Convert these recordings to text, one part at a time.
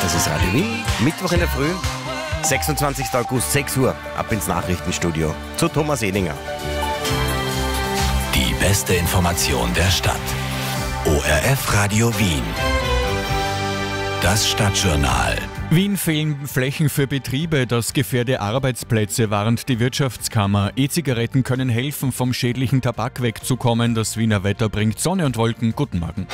Das ist Radio Wien, Mittwoch in der Früh, 26. August, 6 Uhr, ab ins Nachrichtenstudio zu Thomas Ehninger. Die beste Information der Stadt. ORF Radio Wien. Das Stadtjournal. Wien fehlen Flächen für Betriebe, das gefährde Arbeitsplätze, warnt die Wirtschaftskammer. E-Zigaretten können helfen, vom schädlichen Tabak wegzukommen. Das Wiener Wetter bringt Sonne und Wolken. Guten Morgen.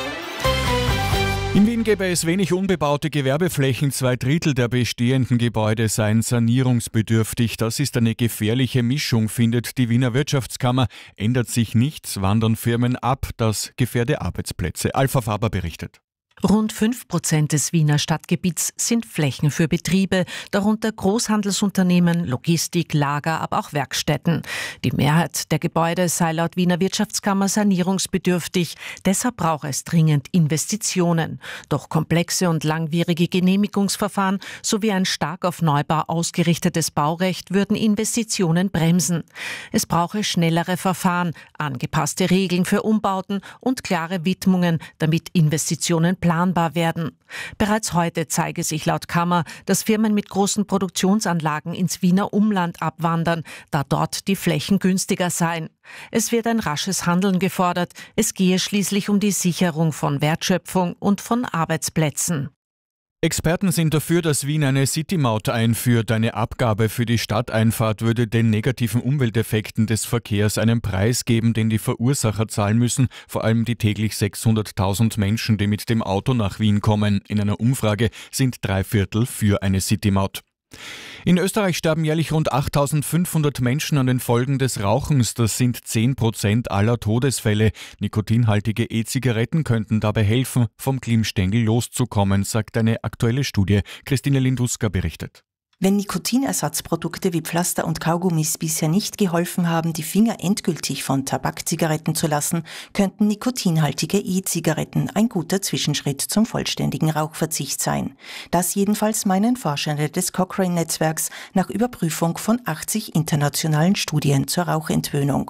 In Wien gäbe es wenig unbebaute Gewerbeflächen. 2/3 der bestehenden Gebäude seien sanierungsbedürftig. Das ist eine gefährliche Mischung, findet die Wiener Wirtschaftskammer. Ändert sich nichts, wandern Firmen ab. Das gefährde Arbeitsplätze. Alpha Faber berichtet. Rund 5% des Wiener Stadtgebiets sind Flächen für Betriebe, darunter Großhandelsunternehmen, Logistik, Lager, aber auch Werkstätten. Die Mehrheit der Gebäude sei laut Wiener Wirtschaftskammer sanierungsbedürftig. Deshalb braucht es dringend Investitionen. Doch komplexe und langwierige Genehmigungsverfahren sowie ein stark auf Neubau ausgerichtetes Baurecht würden Investitionen bremsen. Es brauche schnellere Verfahren, angepasste Regeln für Umbauten und klare Widmungen, damit Investitionen planbar werden. Bereits heute zeige sich laut Kammer, dass Firmen mit großen Produktionsanlagen ins Wiener Umland abwandern, da dort die Flächen günstiger seien. Es wird ein rasches Handeln gefordert. Es gehe schließlich um die Sicherung von Wertschöpfung und von Arbeitsplätzen. Experten sind dafür, dass Wien eine City-Maut einführt. Eine Abgabe für die Stadteinfahrt würde den negativen Umwelteffekten des Verkehrs einen Preis geben, den die Verursacher zahlen müssen, vor allem die täglich 600.000 Menschen, die mit dem Auto nach Wien kommen. In einer Umfrage sind 3/4 für eine City-Maut. In Österreich sterben jährlich rund 8.500 Menschen an den Folgen des Rauchens. Das sind 10% aller Todesfälle. Nikotinhaltige E-Zigaretten könnten dabei helfen, vom Glimmstängel loszukommen, sagt eine aktuelle Studie. Christine Linduska berichtet. Wenn Nikotinersatzprodukte wie Pflaster und Kaugummis bisher nicht geholfen haben, die Finger endgültig von Tabakzigaretten zu lassen, könnten nikotinhaltige E-Zigaretten ein guter Zwischenschritt zum vollständigen Rauchverzicht sein. Das jedenfalls meinen Forschende des Cochrane-Netzwerks nach Überprüfung von 80 internationalen Studien zur Rauchentwöhnung.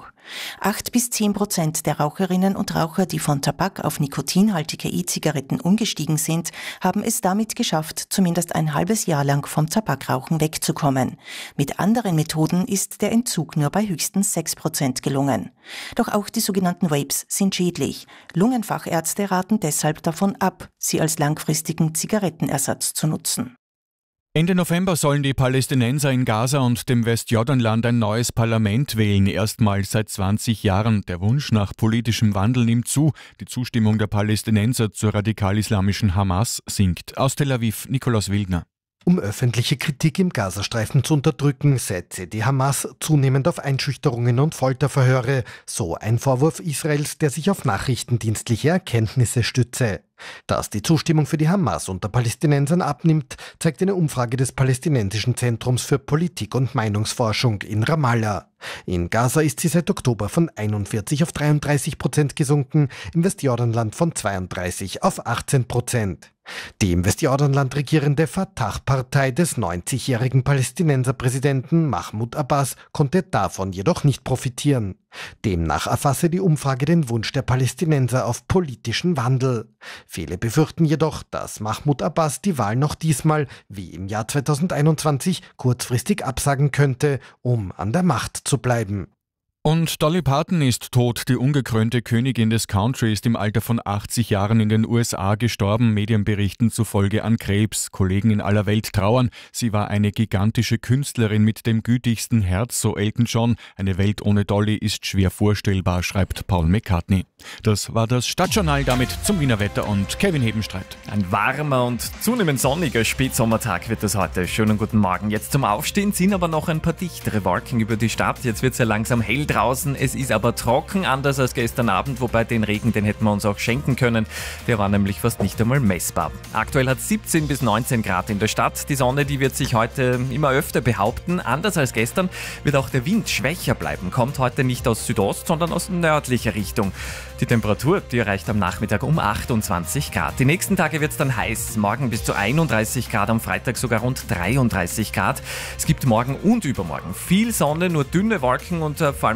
8-10% der Raucherinnen und Raucher, die von Tabak auf nikotinhaltige E-Zigaretten umgestiegen sind, haben es damit geschafft, zumindest ein halbes Jahr lang vom Tabakrauchen wegzukommen. Mit anderen Methoden ist der Entzug nur bei höchstens 6% gelungen. Doch auch die sogenannten Vapes sind schädlich. Lungenfachärzte raten deshalb davon ab, sie als langfristigen Zigarettenersatz zu nutzen. Ende November sollen die Palästinenser in Gaza und dem Westjordanland ein neues Parlament wählen, erstmals seit 20 Jahren. Der Wunsch nach politischem Wandel nimmt zu. Die Zustimmung der Palästinenser zur radikal-islamischen Hamas sinkt. Aus Tel Aviv, Nikolaus Wildner. Um öffentliche Kritik im Gazastreifen zu unterdrücken, setze die Hamas zunehmend auf Einschüchterungen und Folterverhöre. So ein Vorwurf Israels, der sich auf nachrichtendienstliche Erkenntnisse stütze. Dass die Zustimmung für die Hamas unter Palästinensern abnimmt, zeigt eine Umfrage des Palästinensischen Zentrums für Politik- und Meinungsforschung in Ramallah. In Gaza ist sie seit Oktober von 41 auf 33% gesunken, im Westjordanland von 32 auf 18%. Die im Westjordanland regierende Fatah-Partei des 90-jährigen Palästinenserpräsidenten Mahmoud Abbas konnte davon jedoch nicht profitieren. Demnach erfasse die Umfrage den Wunsch der Palästinenser auf politischen Wandel. Viele befürchten jedoch, dass Mahmoud Abbas die Wahl noch diesmal, wie im Jahr 2021, kurzfristig absagen könnte, um an der Macht zu bleiben. Und Dolly Parton ist tot. Die ungekrönte Königin des Country ist im Alter von 80 Jahren in den USA gestorben, Medienberichten zufolge an Krebs. Kollegen in aller Welt trauern. Sie war eine gigantische Künstlerin mit dem gütigsten Herz, so Elton John. Eine Welt ohne Dolly ist schwer vorstellbar, schreibt Paul McCartney. Das war das Stadtjournal, damit zum Wiener Wetter und Kevin Hebenstreit. Ein warmer und zunehmend sonniger Spätsommertag wird das heute. Schönen guten Morgen. Jetzt zum Aufstehen ziehen aber noch ein paar dichtere Wolken über die Stadt. Jetzt wird es ja langsam hell draußen. Es ist aber trocken, anders als gestern Abend, wobei den Regen, den hätten wir uns auch schenken können. Der war nämlich fast nicht einmal messbar. Aktuell hat es 17 bis 19 Grad in der Stadt. Die Sonne, die wird sich heute immer öfter behaupten. Anders als gestern wird auch der Wind schwächer bleiben. Kommt heute nicht aus Südost, sondern aus nördlicher Richtung. Die Temperatur, die erreicht am Nachmittag um 28 Grad. Die nächsten Tage wird es dann heiß. Morgen bis zu 31 Grad, am Freitag sogar rund 33 Grad. Es gibt morgen und übermorgen viel Sonne, nur dünne Wolken und vor allem am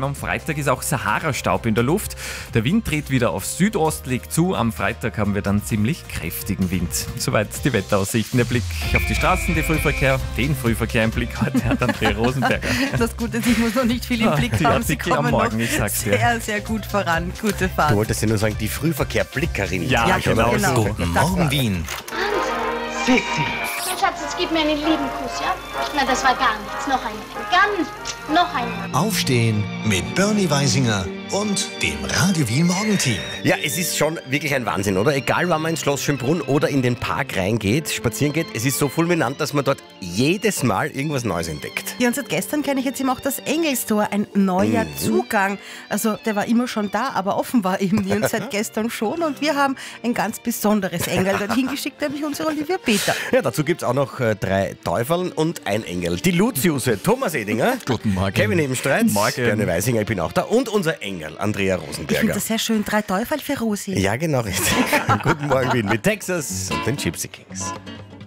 am Freitag ist auch Sahara-Staub in der Luft. Der Wind dreht wieder auf Südost, legt zu. Am Freitag haben wir dann ziemlich kräftigen Wind. Soweit die Wetteraussichten. Der Blick auf die Straßen, den Frühverkehr im Blick heute hat Andrea Rosenberger. Das Gute ist, ich muss noch nicht viel im Blick haben. Sie kommen Morgen, noch ich sag's dir. sehr, sehr gut voran. Gute Fahrt. Du wolltest ja nur sagen, die Frühverkehr-Blickerin. Ja, genau. Guten Morgen, Wien. Sissi. Schatz, jetzt gib mir einen lieben Kuss, ja? Na, das war gar nichts. Noch einen. Noch einen. Aufstehen mit Bernie Weisinger und dem Radio Wien Morgenteam. Ja, es ist schon wirklich ein Wahnsinn, oder? Egal, wann man ins Schloss Schönbrunn oder in den Park reingeht, spazieren geht, es ist so fulminant, dass man dort jedes Mal irgendwas Neues entdeckt. Ja, und seit gestern kenne ich jetzt eben auch das Engelstor, ein neuer Zugang. Also der war immer schon da, aber offen war eben nie und seit gestern schon. Und wir haben ein ganz besonderes Engel dorthin geschickt, nämlich unsere Olivia Peter. Ja, dazu gibt es auch noch 3 Teufeln und ein Engel. Die Luziuse, Thomas Edinger. Guten Morgen. Kevin Ebenstreit. Morgen. Bernie Weisinger, ich bin auch da. Und unser Engel, Andrea Ich finde Rosenberger. das sehr schön. 3 Teufel für Rosi. Ja, genau richtig. Guten Morgen, Wien mit Texas und den Gypsy Kings.